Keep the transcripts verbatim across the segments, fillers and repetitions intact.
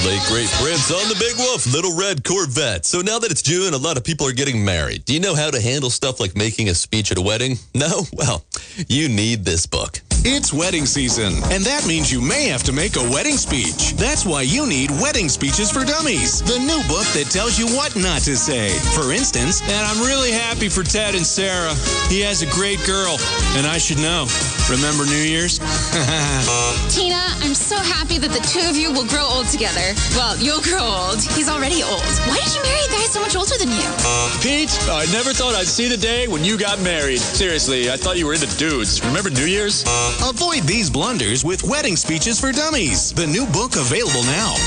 late great Prince on the Big Wolf, Little Red Corvette. So now that it's June, a lot of people are getting married. Do you know how to handle stuff like making a speech at a wedding? No? Well, you need this book. It's wedding season, and that means you may have to make a wedding speech. That's why you need Wedding Speeches for Dummies, the new book that tells you what not to say. For instance, and I'm really happy for Ted and Sarah. He has a great girl, and I should know. Remember New Year's? Tina, I'm so happy that the two of you will grow old together. Well, you'll grow old. He's already old. Why did you marry a guy so much older than you? Pete, I never thought I'd see the day when you got married. Seriously, I thought you were into dudes. Remember New Year's? Avoid these blunders with Wedding Speeches for Dummies, the new book available now.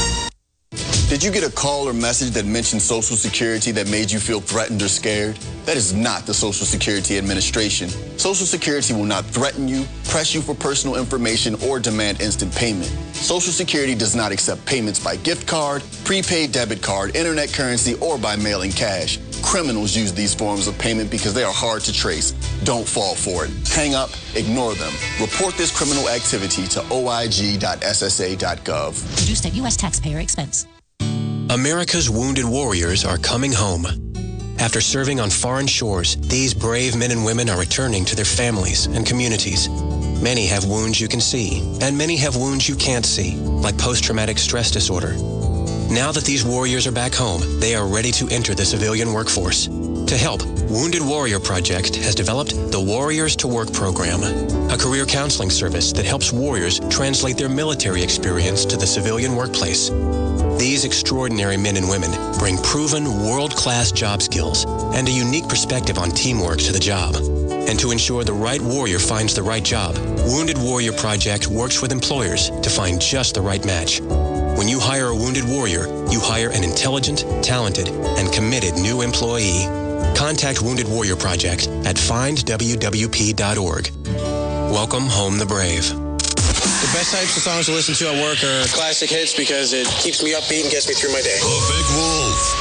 Did you get a call or message that mentioned Social Security that made you feel threatened or scared? That is not the Social Security Administration. Social Security will not threaten you, press you for personal information, or demand instant payment. Social Security does not accept payments by gift card, prepaid debit card, internet currency, or by mailing cash. Criminals use these forms of payment because they are hard to trace. Don't fall for it. Hang up, ignore them. Report this criminal activity to O I G dot S S A dot gov. Produced at U S taxpayer expense. America's wounded warriors are coming home. After serving on foreign shores, these brave men and women are returning to their families and communities. Many have wounds you can see, and many have wounds you can't see, like post-traumatic stress disorder. Now that these warriors are back home, they are ready to enter the civilian workforce. To help, Wounded Warrior Project has developed the Warriors to Work program, a career counseling service that helps warriors translate their military experience to the civilian workplace. These extraordinary men and women bring proven world-class job skills and a unique perspective on teamwork to the job. And to ensure the right warrior finds the right job, Wounded Warrior Project works with employers to find just the right match. When you hire a wounded warrior, you hire an intelligent, talented, and committed new employee. Contact Wounded Warrior Project at find w w p dot org. Welcome home the brave. The best types of songs to listen to at work are classic hits because it keeps me upbeat and gets me through my day. The Big Wolf.